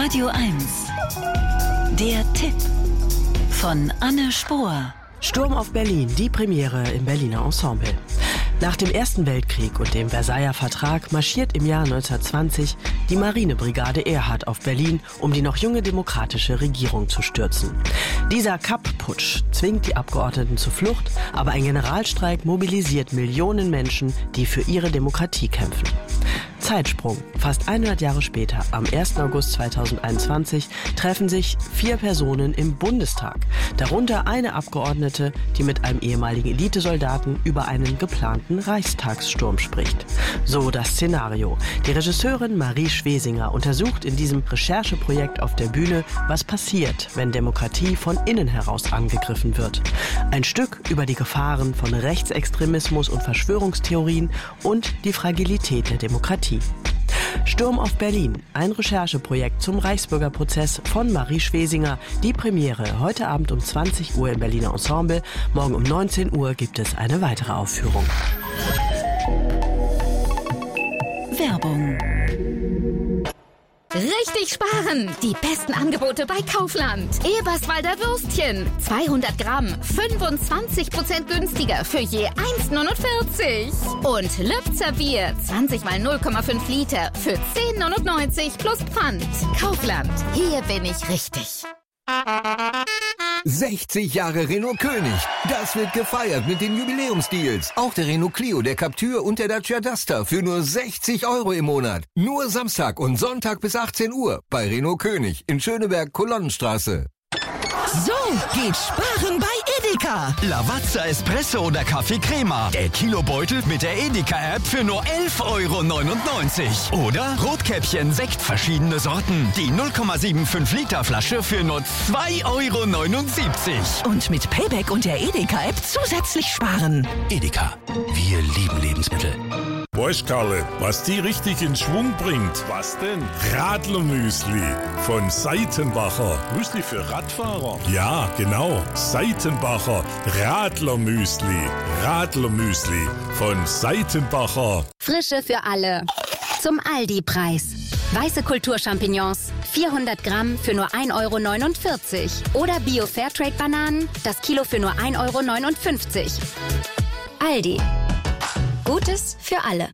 Radio 1. Der Tipp von Anne Spohr. Sturm auf Berlin, die Premiere im Berliner Ensemble. Nach dem Ersten Weltkrieg und dem Versailler Vertrag marschiert im Jahr 1920 die Marinebrigade Erhard auf Berlin, um die noch junge demokratische Regierung zu stürzen. Dieser Kapp-Putsch zwingt die Abgeordneten zur Flucht, aber ein Generalstreik mobilisiert Millionen Menschen, die für ihre Demokratie kämpfen. Zeitsprung. Fast 100 Jahre später, am 1. August 2021, treffen sich 4 Personen im Bundestag. Darunter eine Abgeordnete, die mit einem ehemaligen Elitesoldaten über einen geplanten Reichstagssturm spricht. So das Szenario. Die Regisseurin Marie Schwesinger untersucht in diesem Rechercheprojekt auf der Bühne, was passiert, wenn Demokratie von innen heraus angegriffen wird. Ein Stück über die Gefahren von Rechtsextremismus und Verschwörungstheorien und die Fragilität der Demokratie. Sturm auf Berlin, ein Rechercheprojekt zum Reichsbürgerprozess von Marie Schwesinger. Die Premiere heute Abend um 20 Uhr im Berliner Ensemble. Morgen um 19 Uhr gibt es eine weitere Aufführung. Werbung. Richtig sparen! Die besten Angebote bei Kaufland. Eberswalder Würstchen. 200 Gramm. 25% günstiger für je 1,49. Und Lübzer Bier. 20 mal 0,5 Liter für 10,99 plus Pfand. Kaufland. Hier bin ich richtig. 60 Jahre Renault König. Das wird gefeiert mit den Jubiläumsdeals. Auch der Renault Clio, der Captur und der Dacia Duster für nur 60 € im Monat. Nur Samstag und Sonntag bis 18 Uhr bei Renault König in Schöneberg-Kolonnenstraße. So geht Sparen bei Edeka. Lavazza Espresso oder Kaffee Crema. Der Kilobeutel mit der Edeka-App für nur 11,99 €. Oder Rotkäppchen Sekt verschiedene Sorten. Die 0,75 Liter Flasche für nur 2,79 €. Und mit Payback und der Edeka-App zusätzlich sparen. Edeka. Wir lieben Lebensmittel. Weißt, Karle, was die richtig in Schwung bringt? Was denn? Radlermüsli von Seitenbacher. Müsli für Radfahrer? Ja, genau. Seitenbacher Radlermüsli. Radlermüsli von Seitenbacher. Frische für alle. Zum Aldi-Preis. Weiße Kulturchampignons, 400 Gramm für nur 1,49 €. Oder Bio-Fairtrade-Bananen, das Kilo für nur 1,59 €. Aldi. Gutes für alle.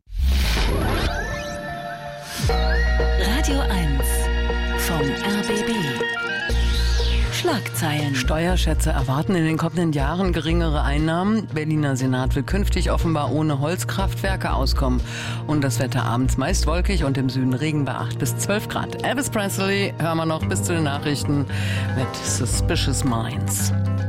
Radio 1 vom RBB. Schlagzeilen. Steuerschätze erwarten in den kommenden Jahren geringere Einnahmen. Berliner Senat will künftig offenbar ohne Holzkraftwerke auskommen. Und das Wetter abends meist wolkig und im Süden Regen bei 8 bis 12 Grad. Elvis Presley hören wir noch bis zu den Nachrichten mit Suspicious Minds.